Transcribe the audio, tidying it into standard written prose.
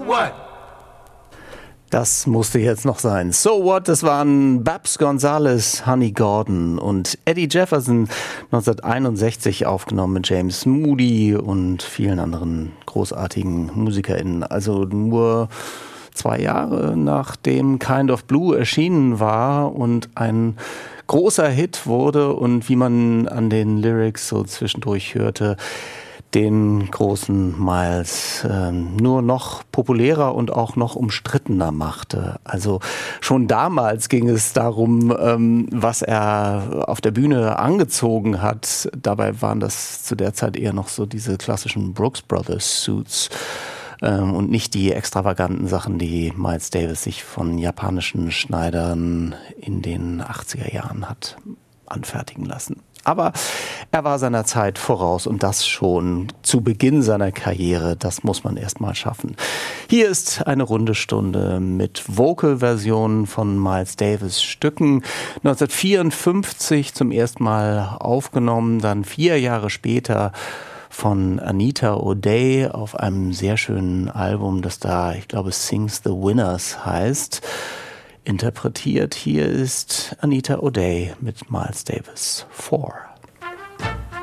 what? Das musste jetzt noch sein. So What, das waren Babs Gonzalez, Honey Gordon und Eddie Jefferson, 1961 aufgenommen mit James Moody und vielen anderen großartigen MusikerInnen. Also nur 2 Jahre nachdem Kind of Blue erschienen war und ein großer Hit wurde und wie man an den Lyrics so zwischendurch hörte, den großen Miles nur noch populärer und auch noch umstrittener machte. Also schon damals ging es darum, was er auf der Bühne angezogen hat. Dabei waren das zu der Zeit eher noch so diese klassischen Brooks Brothers Suits und nicht die extravaganten Sachen, die Miles Davis sich von japanischen Schneidern in den 80er Jahren hat anfertigen lassen. Aber er war seiner Zeit voraus und das schon zu Beginn seiner Karriere. Das muss man erst mal schaffen. Hier ist eine runde Stunde mit Vocal-Versionen von Miles Davis Stücken. 1954 zum ersten Mal aufgenommen, dann 4 Jahre später von Anita O'Day auf einem sehr schönen Album, das da, ich glaube, Sings the Winners heißt. Interpretiert. Hier ist Anita O'Day mit Miles Davis 4.